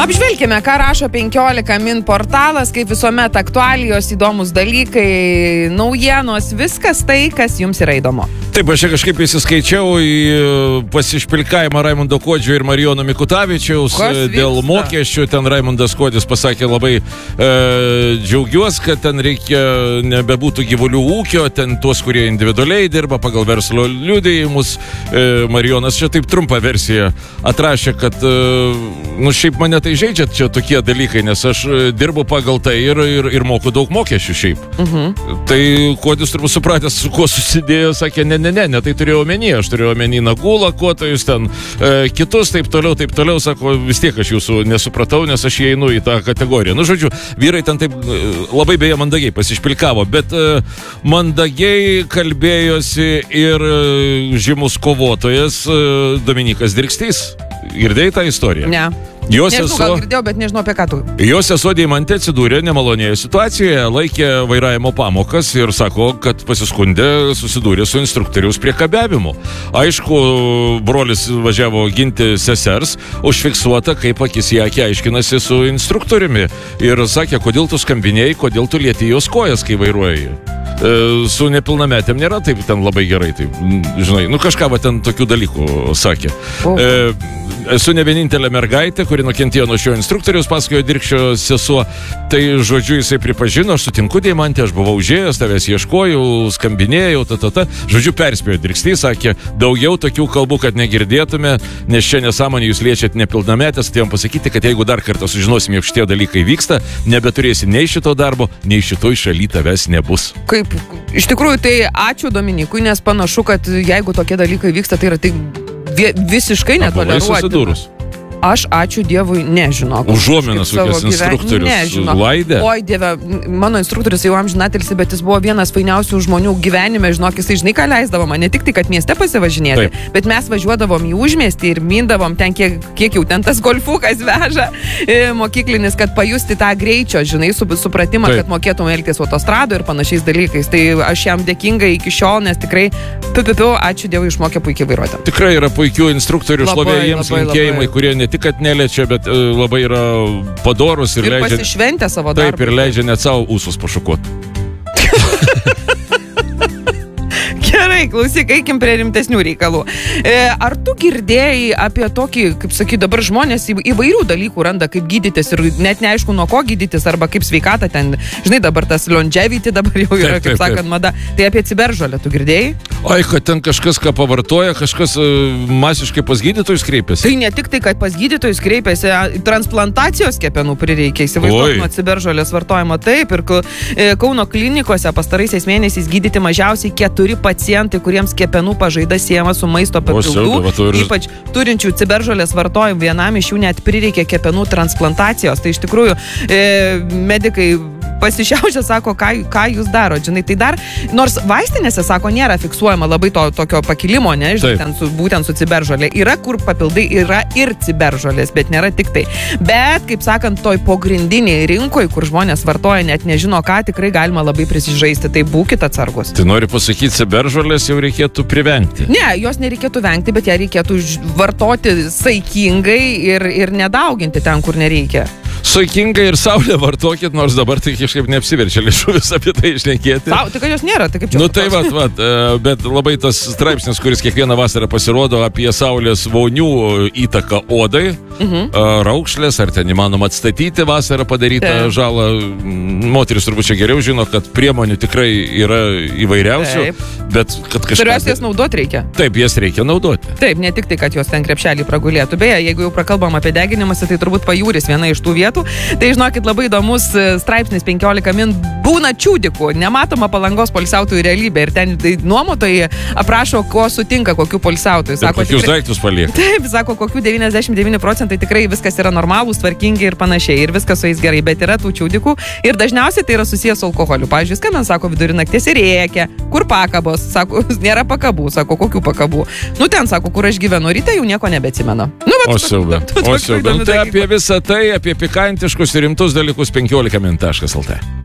Apžvelkime, ką rašo 15 min portalas, kaip visuomet aktualijos, įdomus dalykai, naujienos, viskas tai, kas jums yra įdomu. Taip, aš kažkaip įsiskaičiau į pasišpilkavimą Raimundo Kuodžio ir Marijono Mikutavičiaus dėl mokesčių. Ten Raimundas Kuodis pasakė labai džiaugiuosi, kad ten reikia nebebūtų gyvulių ūkio, ten tuos, kurie individualiai dirba pagal verslo liudijimus. Marijonas čia taip trumpą versiją atrašė, kad šiaip mane tai žaidžia čia tokie dalykai, nes aš dirbu pagal tai ir moku daug mokesčių šiaip. Tai Kuodis turbūt supratęs, su kuo susidėjo, sakė, ne, tai turėjau omeny, aš turėjau omeny nagų lakuotojus, ten kitus, taip toliau, sako, vis tiek aš jūsų nesupratau, nes aš įeinu į tą kategoriją. Žodžiu, vyrai ten taip labai beje mandagiai pasišpilkavo, bet mandagiai kalbėjosi ir žymus kovotojas Dominikas Dirkstys. Girdėjai tą istoriją? Ne. Nežinau, gal girdėjau, bet nežinau apie ką tu. Jos sesuo Deimantė atsidūrė nemalonėje situacijoje, laikė vairavimo pamokas ir sako, kad pasiskundė, susidūrė su instruktoriaus priekabiavimu. Aišku, brolis važiavo ginti sesers, užfiksuota, kaip akis į akį aiškinasi su instruktoriumi. Ir sakė, kodėl tu skambinėjai, kodėl tu lieti jos kojas, kai vairuoji. Su nepilnametėm nėra taip ten labai gerai, taip, žinai, kažką va ten tokių dalykų sakė. Esu ne vienintelė mergaitė, kuri nukentėjo nuo šio instruktoriaus, pasakojo Dirkščio sesuo. Tai, žodžiu, jisai pripažino, aš sutinku, Deimantė, aš buvau užėjęs, tavęs ieškojau, skambinėjau, Žodžiu, perspėjo Dirkstys, sakė, daugiau tokių kalbų, kad negirdėtume, nes čia nesąmonė jūs liečiat nepilnametės, atėjom pasakyti, kad jeigu dar kartą sužinosim, jog šitie dalykai vyksta, nebeturėsi nei šito darbo, nei šitoj šaly tavęs nebus. Kaip, iš tikrųjų, tai ačiū Dominikui, nes panašu, kad jeigu tokie dalykai vyksta, tai yra visiškai netoleruoti. Aš, ačiū Dievui, nežinau. Užuominas kokias instruktorius laidė. Oi, Dieve, mano instruktorius jau amžinatilsi, bet jis buvo vienas fainiausių žmonių gyvenime, žinok, jisai žinai, ką leisdavo man, ne tik tai, kad mieste pasivažinėti, bet mes važiuodavom į užmiestį ir mindavom ten, kiek jau ten tas golfukas veža mokyklinis, kad pajusti tą greičio, žinai, supratimą, kad mokėtum elgtis autostrado ir panašiais dalykais. Tai aš jam dėkinga iki šiol, nes tikrai, ačiū Dievui, išmokė puikiai vairuoti. Tikrai yra puikių instruktorių, šlovė jiems linkėjimai, kurie ne tik, kad neliečia, bet labai yra padorus ir leidžia... Ir pasišventę savo darbą. Taip, ir leidžia net savo ūsus pašukuoti. Gerai, klausyk, eikim prie rimtesnių reikalų. Ar tu girdėjai apie tokį, kaip sakyt, dabar žmonės įvairių dalykų randa, kaip gydytis ir net neaišku, nuo ko gydytis, arba kaip sveikata ten, žinai, dabar tas longevity dabar jau yra, kaip sakant, mada. Tai apie ciberžolę tu girdėjai? Ai, kad ten kažkas ką pavartoja, kažkas masiškai pas gydytojus kreipiasi. Tai ne tik tai, kad pas gydytojus kreipiasi, transplantacijos kepenų prireikia, įsivaizduok nuo ciberžolės vartojimo. Taip, ir Kauno klinikose pastaraisiais mėnesiais gydyti mažiausiai 4 pacientai, kuriems kepenų pažaida siejama su maisto papildų, ypač turinčių ciberžolės vartojimų, vienam iš jų net prireikė kepenų transplantacijos. Tai iš tikrųjų medikai pasišiaušia, sako, ką jūs darot, žinai, tai dar, nors vaistinėse, sako, nėra fiksuojama labai tokio pakilimo, ne, žinai, ten būtent su ciberžolė. Yra kur papildai, yra ir ciberžolės, bet nėra tik tai. Bet, kaip sakant, toj pogrindiniai rinkoje, kur žmonės vartoja, net nežino ką, tikrai galima labai prisižaisti, tai būkit atsargus. Tai nori pasakyti, ciberžolės jau reikėtų privengti? Ne, jos nereikėtų vengti, bet ją reikėtų vartoti saikingai ir nedauginti ten, kur nereikia. Saikingai ir saulę vartokit, nors dabar tai kažkaip neapsiverčia lėšuvis apie tai išnekėti. Tai kad jos nėra, tai kaip čia? Tai bet labai tas straipsnis, kuris kiekvieną vasarą pasirodo apie saulės vonių įtaką odai, raukšlės, ar ten įmanoma atstatyti vasarą padarytą žalą. Moteris turbūt čia geriau žino, kad priemonių tikrai yra įvairiausių, bet kad kažką... Turės jas naudoti reikia. Taip, jas reikia naudoti. Taip, ne tik tai, kad jos ten krepšelį pragulėtų. Beje, jeigu jau prakalbam apie deginimąsi, tai turbūt Pajūris viena iš tų vietų. Tai žinokit, labai įdomus straipsnis 15 min būna čiūdikų, nematoma Palangos poilsiautojų realybė. Ir ten nuomotojai aprašo, ko sutinka, kokių poilsiautojų. Sako, kokius daiktus palieka. Taip, sako, kokių 99% tikrai viskas yra normalūs, tvarkingi ir panašiai. Ir viskas su jais gerai, bet yra tų čiūdikų. Ir dažniausiai tai yra susijęs su alkoholiu. Pavyzdžiui, skambina, sako, vidurį nakties ir rėkia. Kur pakabos? Sako, nėra pakabų. Sako, kokių pakabų? Ten, sako, kur aš gyvenu, ryte jau nieko nebeatsimenu. O siaubė. Tai apie visą tai, apie pikantiškus ir rimtus dalykus 15min.lt.